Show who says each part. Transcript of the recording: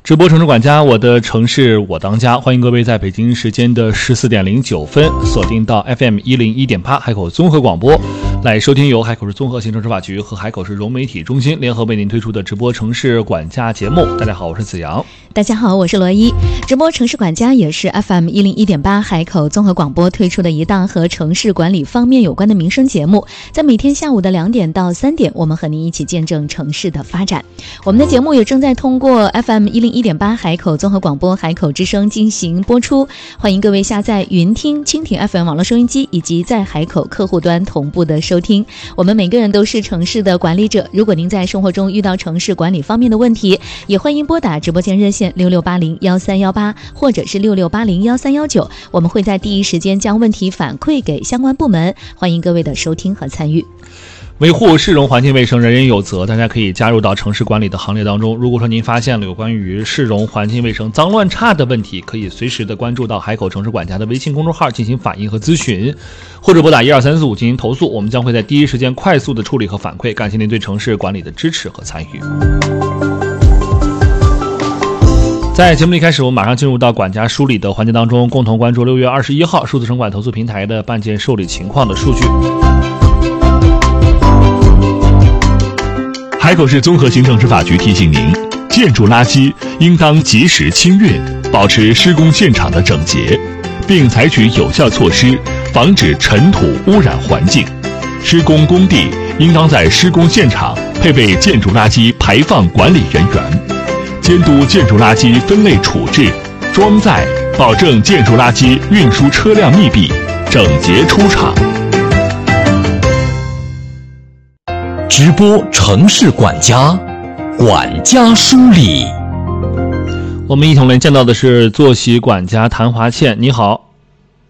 Speaker 1: 直播城市管家，我的城市我当家，欢迎各位在北京时间的14点09分锁定到 FM 101.8海口综合广播，来收听由海口市综合行政执法局和海口市融媒体中心联合为您推出的直播城市管家节目。大家好，我是子阳。
Speaker 2: 大家好，我是罗伊。直播城市管家也是 FM 101.8海口综合广播推出的一档和城市管理方面有关的民生节目，在每天下午的2点到3点，我们和您一起见证城市的发展。我们的节目也正在通过 FM 101.8海口综合广播海口之声进行播出，欢迎各位下载云听、蜻蜓 FM 网络收音机，以及在海口客户端同步的收听。我们每个人都是城市的管理者，如果您在生活中遇到城市管理方面的问题，也欢迎拨打直播间热线66801318或者是66801319，我们会在第一时间将问题反馈给相关部门，欢迎各位的收听和参与。
Speaker 1: 维护市容环境卫生人人有责，大家可以加入到城市管理的行列当中。如果说您发现了有关于市容环境卫生脏乱差的问题，可以随时的关注到海口城市管家的微信公众号进行反映和咨询，或者拨打12345进行投诉，我们将会在第一时间快速的处理和反馈。感谢您对城市管理的支持和参与。在节目一开始，我们马上进入到管家梳理的环节当中，共同关注6月21号数字城管投诉平台的办件受理情况的数据。
Speaker 3: 海口市综合行政执法局提醒您，建筑垃圾应当及时清运，保持施工现场的整洁，并采取有效措施防止尘土污染环境。施工工地应当在施工现场配备建筑垃圾排放管理人员，监督建筑垃圾分类处置、装载，保证建筑垃圾运输车辆密闭、整洁出厂。
Speaker 4: 直播城市管家，管家梳理。
Speaker 1: 我们一同来见到的是坐席管家谭华倩，你好。